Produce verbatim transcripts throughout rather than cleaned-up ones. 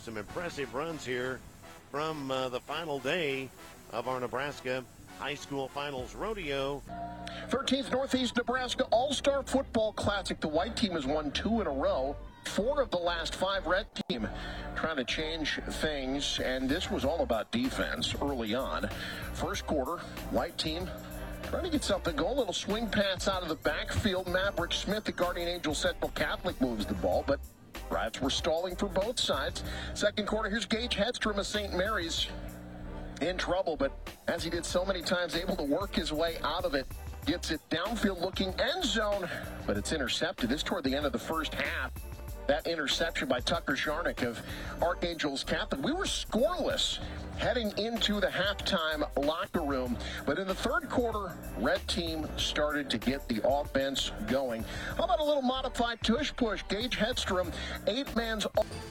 some impressive runs here from uh, the final day of our Nebraska High School Finals Rodeo. thirteenth Northeast Nebraska All-Star Football Classic. The white team has won two in a row. Four of the last five red team trying to change things, and this was all about defense early on. First quarter, white team trying to get something going. A little swing pass out of the backfield. Maverick Smith, the Guardian Angel Central Catholic, moves the ball, but Rats were stalling for both sides. Second quarter, here's Gage Hedstrom of Saint Mary's in trouble, but as he did so many times, able to work his way out of it. Gets it downfield looking end zone, but it's intercepted. This toward the end of the first half. That interception by Tucker Sharnick of Archangels Catholic. We were scoreless heading into the halftime locker room, but in the third quarter, red team started to get the offense going. How about a little modified tush push? Gage Hedstrom, eight man's.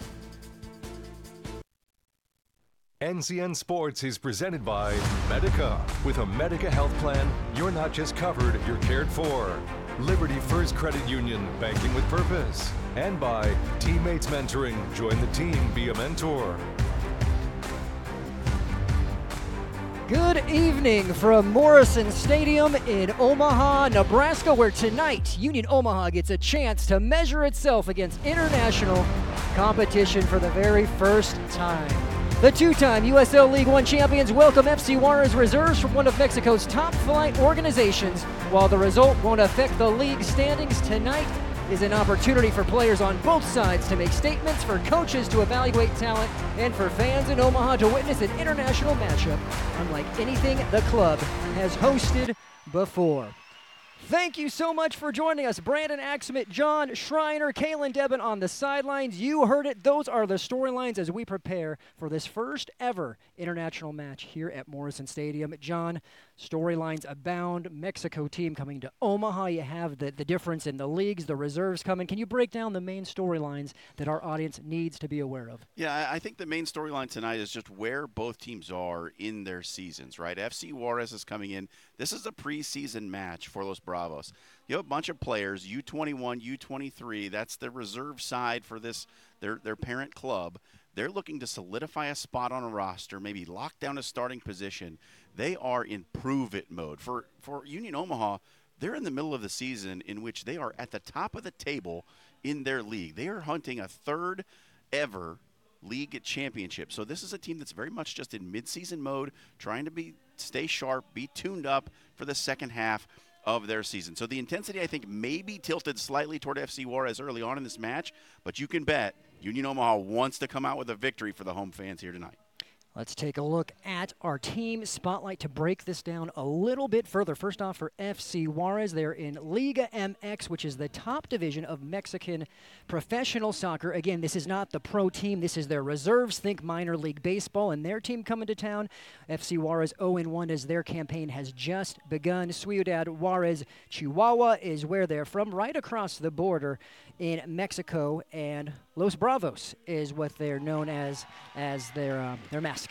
N C N Sports is presented by Medica. With a Medica health plan, you're not just covered, you're cared for. Liberty First Credit Union, banking with purpose. And by Teammates Mentoring. Join the team, be a mentor. Good evening from Morrison Stadium in Omaha, Nebraska, where tonight Union Omaha gets a chance to measure itself against international competition for the very first time. The two-time U S L League One champions welcome F C Juarez reserves from one of Mexico's top-flight organizations. While the result won't affect the league standings, tonight is an opportunity for players on both sides to make statements, for coaches to evaluate talent, and for fans in Omaha to witness an international matchup unlike anything the club has hosted before. Thank you so much for joining us. Brandon Axmit, John Schreiner, Kalen Debin on the sidelines. You heard it. Those are the storylines as we prepare for this first ever international match here at Morrison Stadium. John, storylines abound. Mexico team coming to Omaha. You have the, the difference in the leagues, the reserves coming. Can you break down the main storylines that our audience needs to be aware of? Yeah, I think the main storyline tonight is just where both teams are in their seasons, right? F C Juarez is coming in. This is a preseason match for Los Bravos. You have a bunch of players, U twenty-one, U twenty-three. That's the reserve side for this, their, their parent club. They're looking to solidify a spot on a roster, maybe lock down a starting position. They are in prove-it mode. For, for Union Omaha, they're in the middle of the season in which they are at the top of the table in their league. They are hunting a third ever league championship. So this is a team that's very much just in midseason mode, trying to be stay sharp, be tuned up for the second half of their season. So the intensity, I think, may be tilted slightly toward F C Juarez early on in this match, but you can bet Union Omaha wants to come out with a victory for the home fans here tonight. Let's take a look at our team spotlight to break this down a little bit further. First off, for F C Juarez, they're in Liga M X, which is the top division of Mexican professional soccer. Again, this is not the pro team. This is their reserves. Think minor league baseball, and their team coming to town. F C Juarez oh and one as their campaign has just begun. Ciudad Juarez, Chihuahua is where they're from, right across the border in Mexico, and Los Bravos is what they're known as as their uh, their mascot.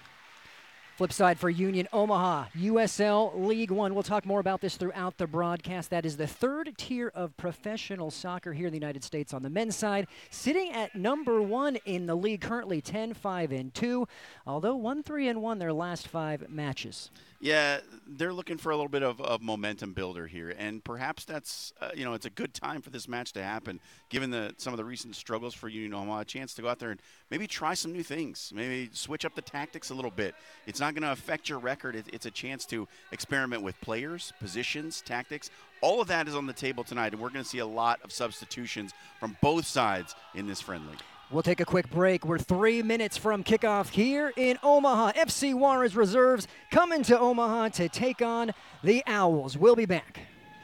Flip side for Union Omaha, U S L League One. We'll talk more about this throughout the broadcast. That is the third tier of professional soccer here in the United States on the men's side, sitting at number one in the league, currently ten five and two, although one three and one their last five matches. Yeah, they're looking for a little bit of, of momentum builder here, and perhaps that's, uh, you know, it's a good time for this match to happen, given the some of the recent struggles for Union Omaha, a chance to go out there and maybe try some new things, maybe switch up the tactics a little bit. It's not going to affect your record. It, it's a chance to experiment with players, positions, tactics. All of that is on the table tonight, and we're going to see a lot of substitutions from both sides in this friendly. We'll take a quick break. We're three minutes from kickoff here in Omaha. F C Juarez reserves coming to Omaha to take on the Owls. We'll be back.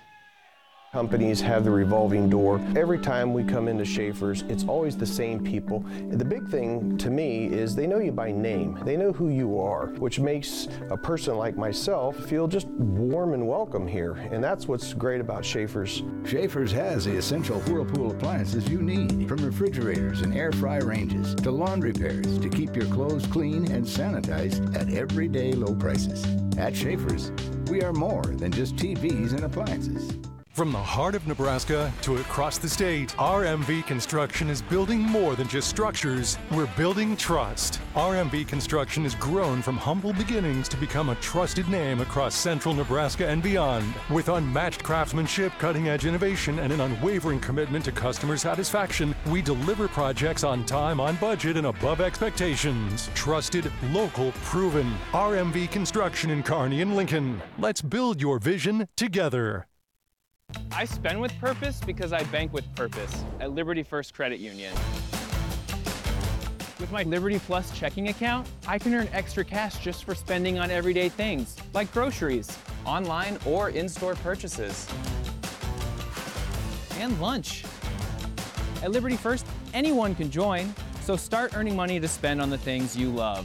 Companies have the revolving door. Every time we come into Schaefer's, it's always the same people. And the big thing to me is they know you by name. They know who you are, which makes a person like myself feel just warm and welcome here. And that's what's great about Schaefer's. Schaefer's has the essential Whirlpool appliances you need, from refrigerators and air fry ranges to laundry pairs to keep your clothes clean and sanitized at everyday low prices. At Schaefer's, we are more than just T Vs and appliances. From the heart of Nebraska to across the state, R M V Construction is building more than just structures. We're building trust. R M V Construction has grown from humble beginnings to become a trusted name across central Nebraska and beyond. With unmatched craftsmanship, cutting-edge innovation, and an unwavering commitment to customer satisfaction, we deliver projects on time, on budget, and above expectations. Trusted, local, proven. R M V Construction in Kearney and Lincoln. Let's build your vision together. I spend with purpose because I bank with purpose at Liberty First Credit Union. With my Liberty Plus checking account, I can earn extra cash just for spending on everyday things, like groceries, online or in-store purchases, and lunch. At Liberty First, anyone can join, so start earning money to spend on the things you love.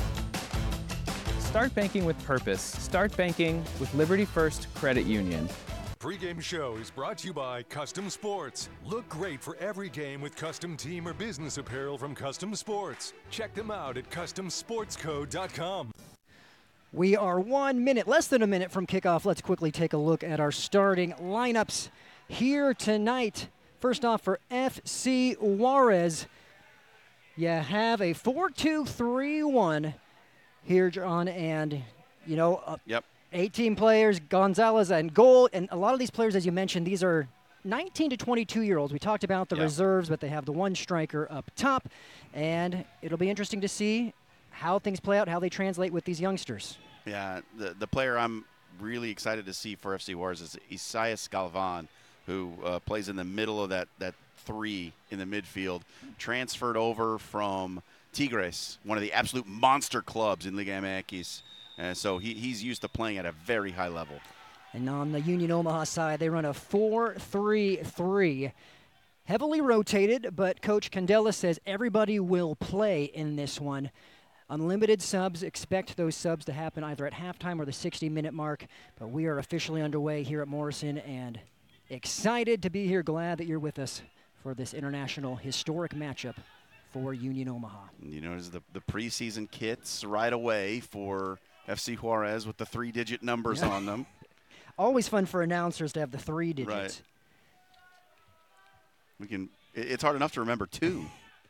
Start banking with purpose. Start banking with Liberty First Credit Union. Pre-game show is brought to you by Custom Sports. Look great for every game with custom team or business apparel from Custom Sports. Check them out at custom sports co dot com. We are one minute, less than a minute from kickoff. Let's quickly take a look at our starting lineups here tonight. First off, for F C Juarez, you have a four two three one here, John, and, you know, uh, Yep. eighteen players, Gonzalez and goal, and a lot of these players, as you mentioned, these are nineteen to twenty-two-year-olds. We talked about the Yeah. reserves, but they have the one striker up top, and it'll be interesting to see how things play out, how they translate with these youngsters. Yeah, the the player I'm really excited to see for F C Juarez is Isaias Galvan, who uh, plays in the middle of that, that three in the midfield, transferred over from Tigres, one of the absolute monster clubs in Liga M X. And so he, he's used to playing at a very high level. And on the Union Omaha side, they run a four three three. Heavily rotated, but Coach Candela says everybody will play in this one. Unlimited subs. Expect those subs to happen either at halftime or the sixty-minute mark. But we are officially underway here at Morrison and excited to be here. Glad that you're with us for this international historic matchup for Union Omaha. You notice the, the preseason kits right away for F C Juarez with the three-digit numbers Yeah. on them. Always fun for announcers to have the three digits. Right. We can. it- It's hard enough to remember two.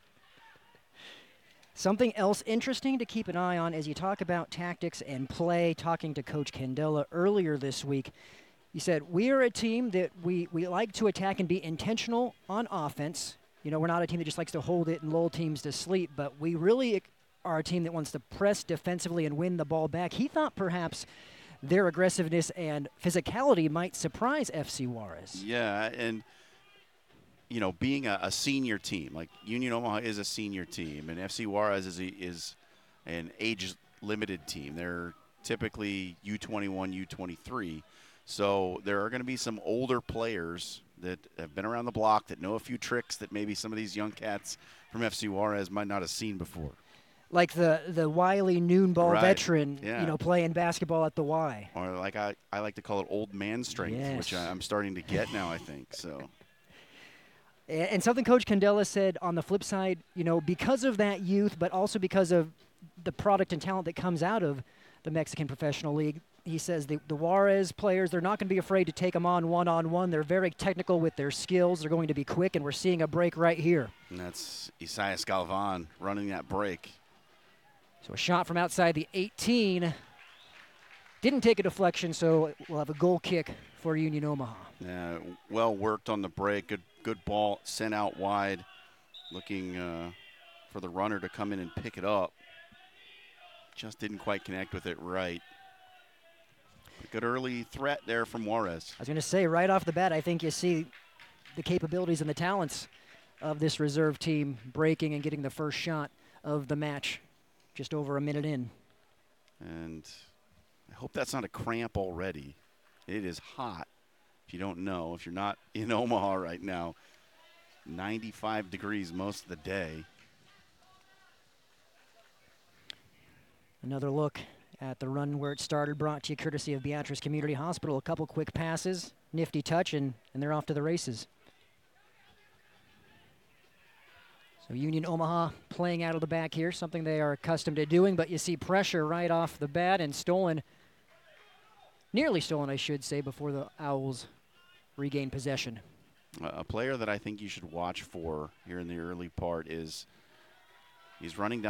Something else interesting to keep an eye on as you talk about tactics and play, talking to Coach Candela earlier this week, he said, we are a team that we, we like to attack and be intentional on offense. You know, we're not a team that just likes to hold it and lull teams to sleep, but we really are a team that wants to press defensively and win the ball back. He thought perhaps their aggressiveness and physicality might surprise F C Juarez. Yeah, and you know, being a, a senior team, like Union Omaha is a senior team, and F C Juarez is a, is an age-limited team. They're typically U twenty-one, U twenty-three, so there are going to be some older players that have been around the block that know a few tricks that maybe some of these young cats from F C Juarez might not have seen before. Like the, the wily noon ball Right. veteran, Yeah. you know, playing basketball at the Y. Or like I, I like to call it old man strength, Yes. which I, I'm starting to get now, I think. So. A- And something Coach Candela said on the flip side, you know, because of that youth, but also because of the product and talent that comes out of the Mexican Professional League, he says the, the Juarez players, they're not going to be afraid to take them on one-on-one. They're very technical with their skills. They're going to be quick, and we're seeing a break right here. And that's Isaias Galvan running that break. So a shot from outside the eighteen. Didn't take a deflection, so we'll have a goal kick for Union Omaha. Yeah, well worked on the break. Good, good ball sent out wide, looking uh, for the runner to come in and pick it up. Just didn't quite connect with it right. A good early threat there from Juarez. I was going to say, right off the bat, I think you see the capabilities and the talents of this reserve team breaking and getting the first shot of the match just over a minute in. And I hope that's not a cramp already. It is hot. If you don't know, if you're not in Omaha right now, ninety-five degrees most of the day. Another look at the run where it started, brought to you courtesy of Beatrice Community Hospital. A couple quick passes, nifty touch, and, and they're off to the races. So Union Omaha playing out of the back here, something they are accustomed to doing, but you see pressure right off the bat and stolen, nearly stolen, I should say, before the Owls regain possession. A player that I think you should watch for here in the early part is he's running down